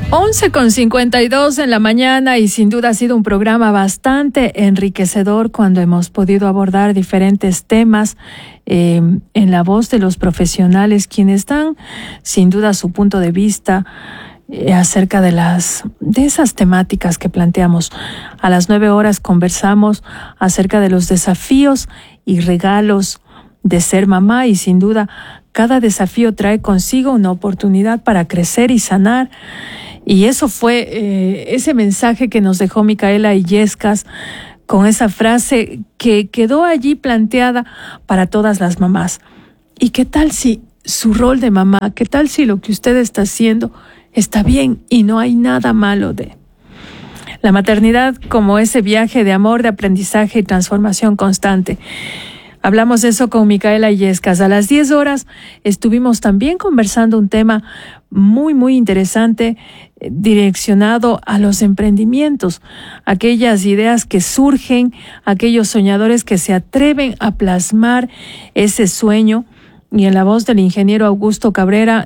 11:52 en la mañana, y sin duda ha sido un programa bastante enriquecedor cuando hemos podido abordar diferentes temas en la voz de los profesionales, quienes dan sin duda su punto de vista acerca de esas temáticas que planteamos. A las 9 horas conversamos acerca de los desafíos y regalos de ser mamá, y sin duda cada desafío trae consigo una oportunidad para crecer y sanar. Y eso fue ese mensaje que nos dejó Micaela Illescas, con esa frase que quedó allí planteada para todas las mamás. ¿Y qué tal si su rol de mamá, qué tal si lo que usted está haciendo está bien y no hay nada malo de la maternidad, como ese viaje de amor, de aprendizaje y transformación constante? Hablamos de eso con Micaela Illescas. A las 10 horas estuvimos también conversando un tema muy, muy interesante, direccionado a los emprendimientos, aquellas ideas que surgen, aquellos soñadores que se atreven a plasmar ese sueño. Y en la voz del ingeniero Augusto Cabrera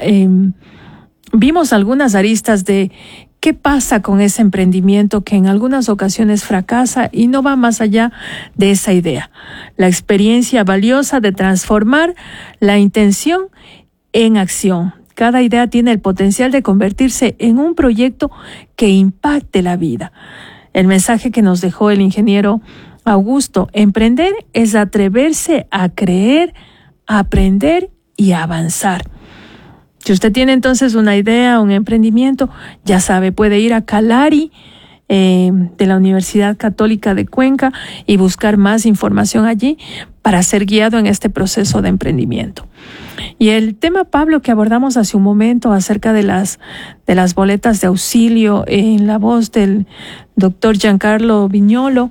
vimos algunas aristas de qué pasa con ese emprendimiento que en algunas ocasiones fracasa y no va más allá de esa idea. La experiencia valiosa de transformar la intención en acción. Cada idea tiene el potencial de convertirse en un proyecto que impacte la vida. El mensaje que nos dejó el ingeniero Augusto: emprender es atreverse a creer, a aprender y a avanzar. Si usted tiene entonces una idea, un emprendimiento, ya sabe, puede ir a Calari de la Universidad Católica de Cuenca y buscar más información allí para ser guiado en este proceso de emprendimiento. Y el tema, Pablo, que abordamos hace un momento acerca de las boletas de auxilio, en la voz del doctor Giancarlo Viñolo,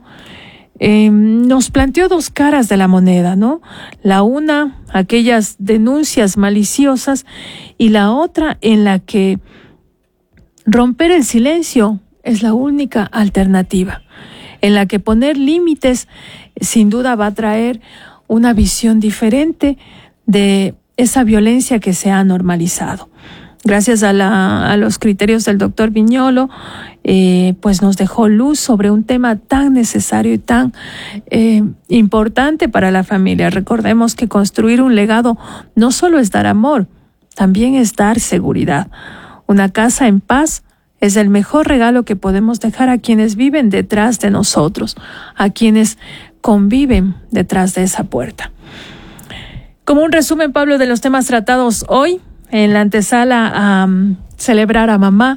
nos planteó dos caras de la moneda, ¿no? La una, aquellas denuncias maliciosas, y la otra en la que romper el silencio es la única alternativa, en la que poner límites sin duda va a traer una visión diferente de esa violencia que se ha normalizado. Gracias a los criterios del doctor Viñolo, pues nos dejó luz sobre un tema tan necesario y tan importante para la familia. Recordemos que construir un legado no solo es dar amor, también es dar seguridad. Una casa en paz es el mejor regalo que podemos dejar a quienes viven detrás de nosotros, a quienes conviven detrás de esa puerta. Como un resumen, Pablo, de los temas tratados hoy en la antesala a celebrar a mamá,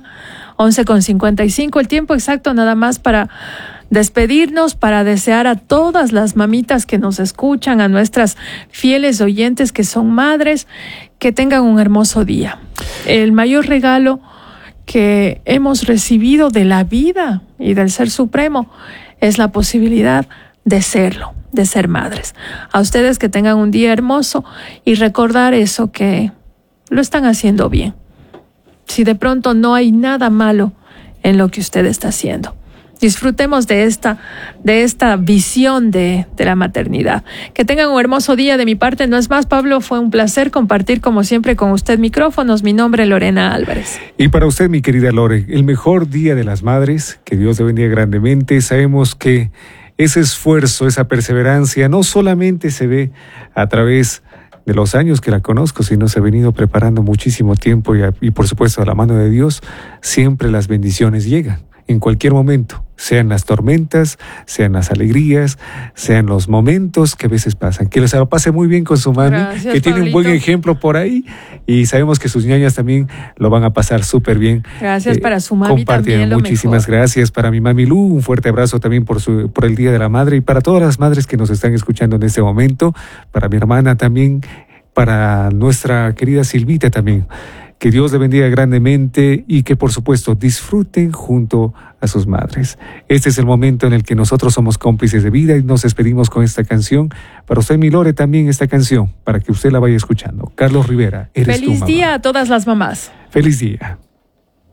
11:55, el tiempo exacto nada más para despedirnos, para desear a todas las mamitas que nos escuchan, a nuestras fieles oyentes que son madres, que tengan un hermoso día. El mayor regalo que hemos recibido de la vida y del Ser Supremo es la posibilidad de serlo, de ser madres. A ustedes que tengan un día hermoso y recordar eso, que lo están haciendo bien. Si de pronto no hay nada malo en lo que usted está haciendo, disfrutemos de esta visión de la maternidad. Que tengan un hermoso día. De mi parte no es más, Pablo, fue un placer compartir como siempre con usted micrófonos. Mi nombre es Lorena Álvarez. Y para usted, mi querida Lore, el mejor día de las madres, que Dios te bendiga grandemente. Sabemos que ese esfuerzo, esa perseverancia no solamente se ve a través de los años que la conozco, sino se ha venido preparando muchísimo tiempo y por supuesto a la mano de Dios siempre las bendiciones llegan en cualquier momento, sean las tormentas, sean las alegrías, sean los momentos que a veces pasan. Que se lo pase muy bien con su mami. Gracias, que tiene Pablito. Un buen ejemplo por ahí, y sabemos que sus ñañas también lo van a pasar súper bien. Gracias para su mami también. Muchísimas gracias para mi mami Lu, un fuerte abrazo también por el Día de la Madre, y para todas las madres que nos están escuchando en este momento, para mi hermana también, para nuestra querida Silvita también. Que Dios le bendiga grandemente y que por supuesto disfruten junto a sus madres. Este es el momento en el que nosotros somos cómplices de vida y nos despedimos con esta canción. Para usted, mi Lore, también esta canción, para que usted la vaya escuchando. Carlos Rivera, Eres tu mamá. Feliz día a todas las mamás. Feliz día.